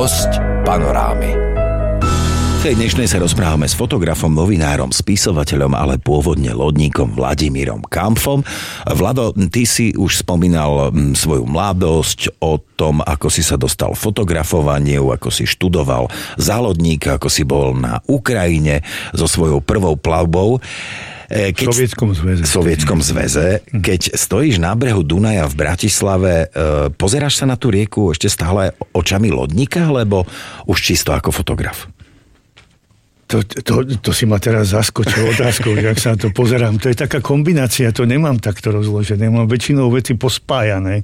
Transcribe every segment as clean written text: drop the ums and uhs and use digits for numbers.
Hosť Panorámy. V tej dnešnej sa rozprávame s fotografom, novinárom, spisovateľom, ale pôvodne lodníkom Vladimírom Kampfom. Vlado, ty si už spomínal svoju mladosť, o tom, ako si sa dostal fotografovaniu, ako si študoval za lodníka, ako si bol na Ukrajine so svojou prvou plavbou. V Sovietskom zväze. Keď stojíš na brehu Dunaja v Bratislave, pozeráš sa na tú rieku ešte stále očami lodníka, alebo už čisto ako fotograf? To si ma teraz zaskočil otázkou, že ak sa na to pozerám. To je taká kombinácia, to nemám takto rozložené. Mám väčšinou veci pospájané.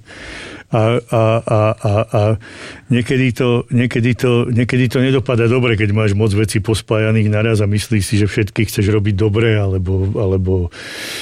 A niekedy to nedopadá dobre, keď máš moc vecí pospájaných naraz a myslíš si, že všetky chceš robiť dobre, alebo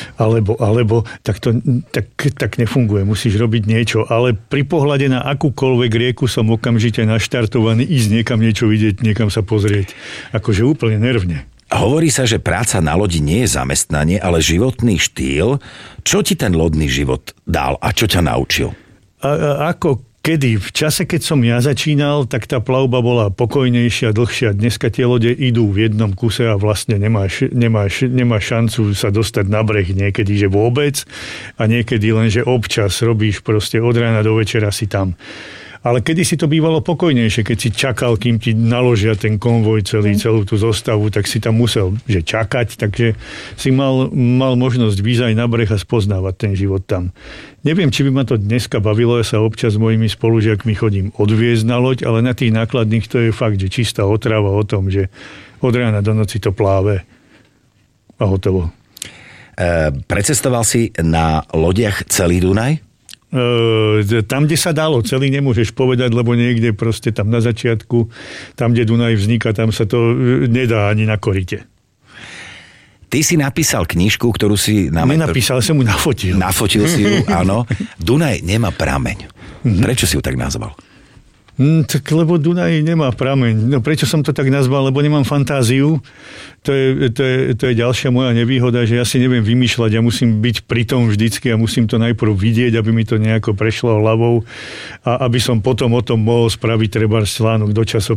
tak nefunguje. Musíš robiť niečo. Ale pri pohľade na akúkoľvek rieku som okamžite naštartovaný ísť niekam niečo vidieť, niekam sa pozrieť. Akože úplne nervne. Hovorí sa, že práca na lodi nie je zamestnanie, ale životný štýl. Čo ti ten lodný život dal a čo ťa naučil? Ako kedy? V čase, keď som ja začínal, tak tá plavba bola pokojnejšia, dlhšia. Dneska tie lode idú v jednom kuse a vlastne nemáš šancu sa dostať na breh niekedy, že vôbec. A niekedy len, že občas robíš proste od rána do večera si tam. Ale kedy si to bývalo pokojnejšie, keď si čakal, kým ti naložia ten konvoj celú tú zostavu, tak si tam musel čakať, takže si mal možnosť výjsť aj na breh a spoznávať ten život tam. Neviem, či by ma to dneska bavilo, ja sa občas s mojimi spolužiakmi chodím odviezť na loď, ale na tých nákladných to je fakt, že čistá otrava o tom, že od rána do noci to pláve a hotovo. Precestoval si na lodiach celý Dunaj? Tam, kde sa dalo, celý nemôžeš povedať, lebo niekde proste tam na začiatku, tam, kde Dunaj vzniká, tam sa to nedá ani na korite. Ty si napísal knižku, ktorú si... Nenapísal, som ju nafotil. Nafotil si ju, áno. Dunaj nemá prameň. Prečo si ju tak nazval? Tak lebo Dunaj nemá prameň. No prečo som to tak nazval? Lebo nemám fantáziu. To je ďalšia moja nevýhoda, že ja si neviem vymýšľať. Ja musím byť pri tom vždycky a musím to najprv vidieť, aby mi to nejako prešlo hlavou a aby som potom o tom mohol spraviť trebárs článok do časopisu